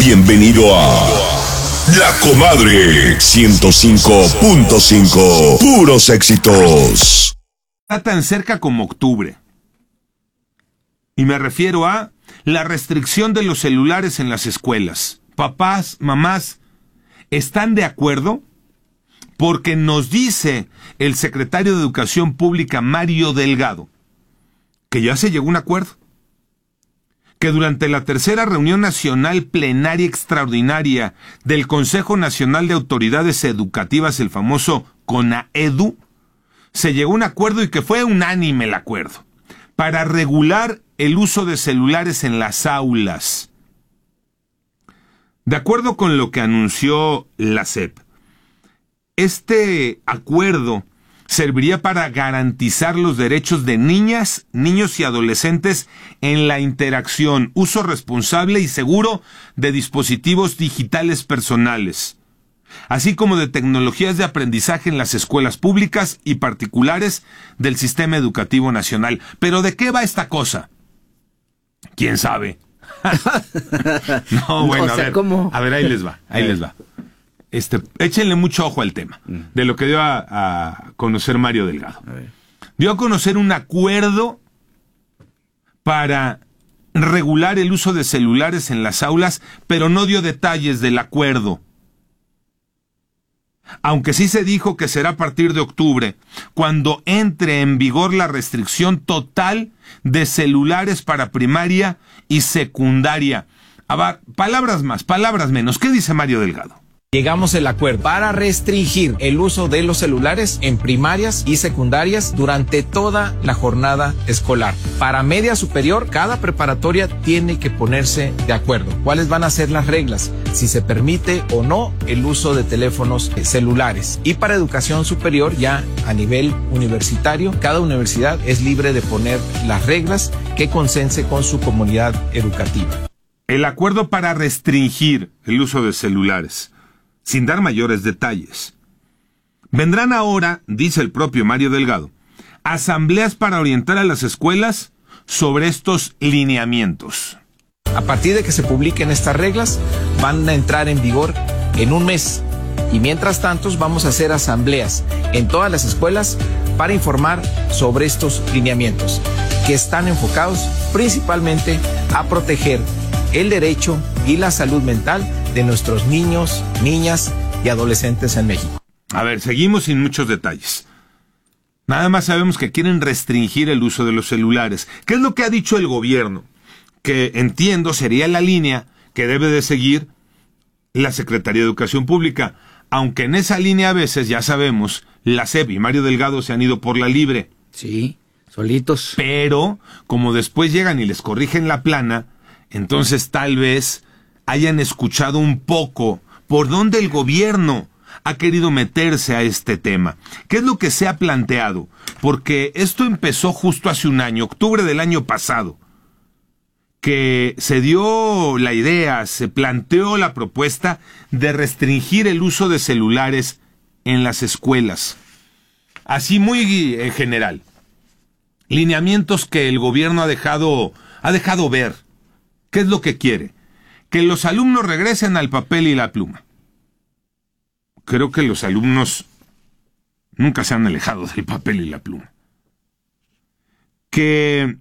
Bienvenido a La Comadre 105.5. Puros éxitos. Está tan cerca como octubre. Y me refiero a la restricción de los celulares en las escuelas. Papás, mamás, ¿están de acuerdo? Porque nos dice el secretario de Educación Pública, Mario Delgado, que ya se llegó a un acuerdo. Que durante la tercera reunión nacional plenaria extraordinaria del Consejo Nacional de Autoridades Educativas, el famoso CONAEDU, se llegó a un acuerdo y que fue unánime el acuerdo para regular el uso de celulares en las aulas. De acuerdo con lo que anunció la SEP, este acuerdo serviría para garantizar los derechos de niñas, niños y adolescentes en la interacción, uso responsable y seguro de dispositivos digitales personales, así como de tecnologías de aprendizaje en las escuelas públicas y particulares del sistema educativo nacional. ¿Pero de qué va esta cosa? ¿Quién sabe? No, bueno, a ver, ahí les va. Échenle mucho ojo al tema de lo que dio a conocer Mario Delgado. Dio a conocer un acuerdo para regular el uso de celulares en las aulas, pero no dio detalles del acuerdo. Aunque sí se dijo que será a partir de octubre, cuando entre en vigor la restricción total de celulares para primaria y secundaria. Palabras más, palabras menos. ¿Qué dice Mario Delgado? Llegamos al acuerdo para restringir el uso de los celulares en primarias y secundarias durante toda la jornada escolar. Para media superior, cada preparatoria tiene que ponerse de acuerdo. ¿Cuáles van a ser las reglas? Si se permite o no el uso de teléfonos celulares. Y para educación superior, ya a nivel universitario, cada universidad es libre de poner las reglas que consense con su comunidad educativa. El acuerdo para restringir el uso de celulares, sin dar mayores detalles. Vendrán ahora, dice el propio Mario Delgado, asambleas para orientar a las escuelas sobre estos lineamientos. A partir de que se publiquen estas reglas, van a entrar en vigor en un mes. Y mientras tanto, vamos a hacer asambleas en todas las escuelas para informar sobre estos lineamientos, que están enfocados principalmente a proteger el derecho y la salud mental de nuestros niños, niñas y adolescentes en México. A ver, seguimos sin muchos detalles. Nada más sabemos que quieren restringir el uso de los celulares. ¿Qué es lo que ha dicho el gobierno? Que entiendo sería la línea que debe de seguir la Secretaría de Educación Pública, aunque en esa línea a veces, ya sabemos, la SEP y Mario Delgado se han ido por la libre. Sí, solitos. Pero, como después llegan y les corrigen la plana, entonces tal vez hayan escuchado un poco por dónde el gobierno ha querido meterse a este tema. ¿Qué es lo que se ha planteado? Porque esto empezó justo hace un año, octubre del año pasado, que se dio la idea, se planteó la propuesta de restringir el uso de celulares en las escuelas. Así muy en general. Lineamientos que el gobierno ha dejado ver. ¿Qué es lo que quiere? Que los alumnos regresen al papel y la pluma. Creo que los alumnos nunca se han alejado del papel y la pluma. Que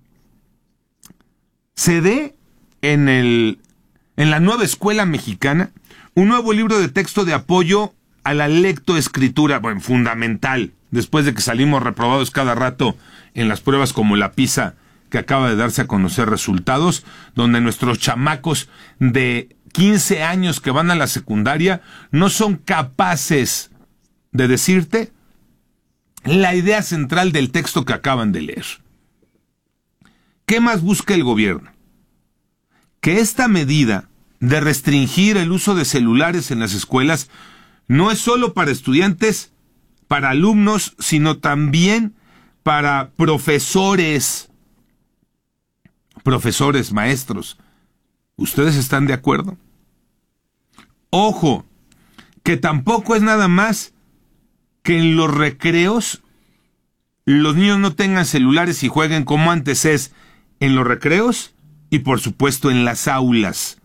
se dé en la nueva escuela mexicana un nuevo libro de texto de apoyo a la lectoescritura, bueno, fundamental, después de que salimos reprobados cada rato en las pruebas como la PISA, que acaba de darse a conocer resultados, donde nuestros chamacos de 15 años que van a la secundaria no son capaces de decirte la idea central del texto que acaban de leer. ¿Qué más busca el gobierno? Que esta medida de restringir el uso de celulares en las escuelas no es solo para estudiantes, para alumnos, sino también para profesores, maestros. ¿Ustedes están de acuerdo? Ojo, que tampoco es nada más que en los recreos los niños no tengan celulares y jueguen como antes, es en los recreos y por supuesto en las aulas.